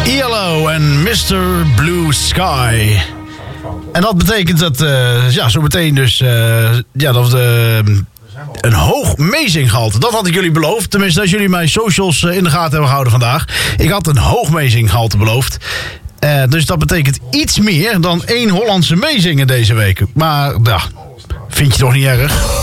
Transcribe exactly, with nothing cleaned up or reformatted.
E L O en mister Blue Sky. En dat betekent dat, uh, ja, zo meteen dus, uh, ja, dat we uh, een hoog meezinggehalte. Dat had ik jullie beloofd. Tenminste, als jullie mijn socials uh, in de gaten hebben gehouden vandaag. Ik had een hoog meezinggehalte beloofd. Uh, dus dat betekent iets meer dan één Hollandse meezinger deze week. Maar, ja, vind je toch niet erg?